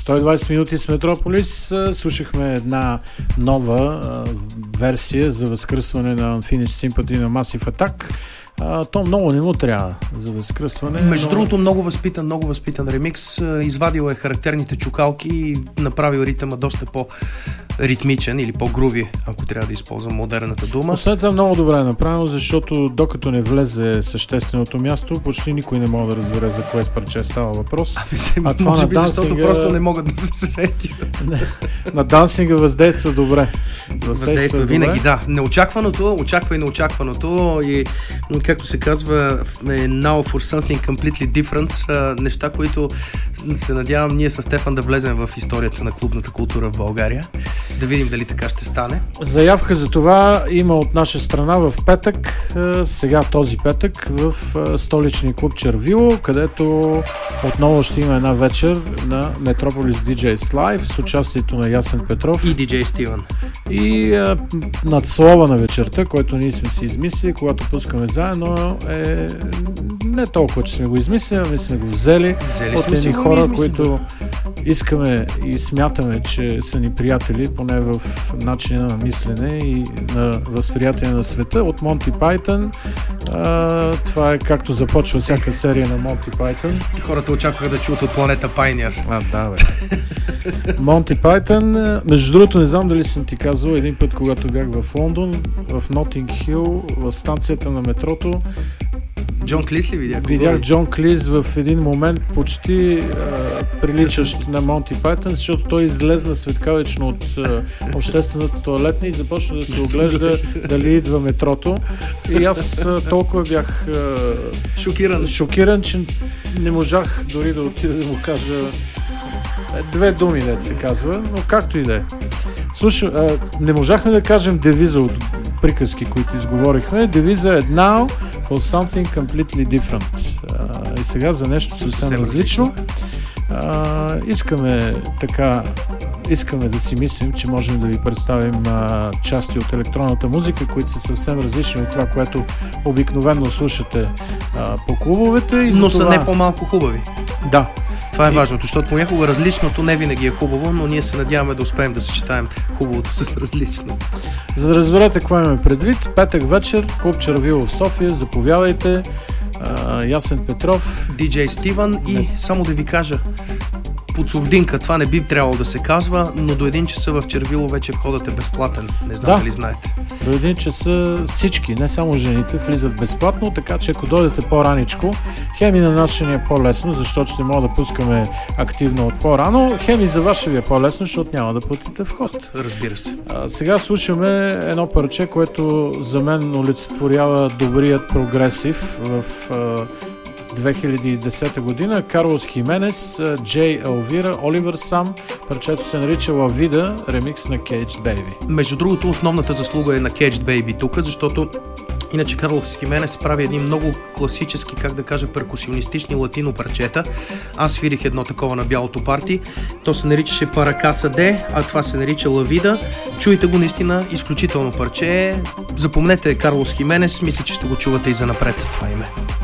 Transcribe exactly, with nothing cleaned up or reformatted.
сто и двайсет минути с Метрополис. Слушахме една нова а, версия за възкръсване на Unfinished Sympathy на Massive Attack. А, то много не му трябва за възкръсване. Между но... другото, много възпитан, много възпитан ремикс. Извадил е характерните чукалки и направил ритъма доста по-ритмичен или по-груви, ако трябва да използвам модерната дума. Освен това много добре е направено, защото докато не влезе същественото място, почти никой не може да разбере за кое парче става въпрос. А, а това може на би, дансинга... защото просто не могат да се сетят. На дансинга въздейства добре. Въздейства, въздейства винаги, да. Неочакваното, очаква и неочакваното и както се казва, now for something completely different, неща, които се надявам ние с Стефан да влезем в историята на клубната култура в България. Да видим дали така ще стане. Заявка за това има от наша страна в петък, сега този петък, в столичния клуб Червило, където отново ще има една вечер на Metropolis ди джейс Live с участието на Ясен Петров и диджей Стивън. И а, надслова на вечерта, който ние сме си измислили, когато пускаме заедно, е не толкова, че сме го измислили, ами сме го взели, взели от едни хора, които искаме и смятаме, че са ни приятели, поне в начина на мислене и на възприятие на света, от Монти Пайтън. А, това е както започва всяка серия на Монти Пайтън. Хората очакваха да чуят от планета Пайнир. А, да, бе. Монти Пайтън, между другото, не знам дали съм ти казал, един път, когато бях в Лондон, в Нотинг Хил, в станцията на метрото, Джон Клис ли видях? Видях Джон Клис в един момент почти а, приличащ на Монти Пайтън, защото той излезна светкавично от а, обществената тоалетна и започна да се оглежда дали идва метрото. И аз а, толкова бях а, шокиран. шокиран, че не можах дори да отида да му кажа две думи, да се казва, но както и да е. Слушай, а, не можахме да кажем девиза от приказки, които изговорихме. Девиза е now for something completely different. А, и сега за нещо съвсем различно. А, искаме така, искаме да си мислим, че можем да ви представим а, части от електронната музика, които са съвсем различни от това, което обикновено слушате а, по клубовете. И но това... са не по-малко хубави. Да. Това е важното, защото понякога различното не винаги е хубаво, но ние се надяваме да успеем да съчетаем хубавото с различно. За да разберете какво имаме предвид, петък вечер, клуб Червило в София, заповядайте. Uh, Ясен Петров, диджей Стивън и не. Само да ви кажа, под сурдинка, това не би трябвало да се казва, но до един часа в Червило вече входът е безплатен. Не знам да. дали знаете. До един часа всички, не само жените, влизат безплатно, така че ако дойдете по-раничко, хем и на нашия е по-лесно, защото ще мога да пускаме активно от по-рано, хем и за ваше ви е по-лесно, защото няма да платите вход. Разбира се. А, сега слушаме едно парче, което за мен олицетворява добрият прогресив в а, две хиляди и десета година. Карлос Хименес, Джей Елвира, Оливер Сам. Парчето се нарича La Vida, ремикс на Caged Baby. Между другото, основната заслуга е на Caged Baby тук, защото иначе Карлос Хименес прави един много класически, как да кажа, перкусионистични латино парчета. Аз свирих едно такова на бялото парти. То се наричаше Паракаса Де, а това се нарича La Vida. Чуйте го, наистина изключително парче. Запомнете Карлос Хименес, мисля, че ще го чувате и занапред това име.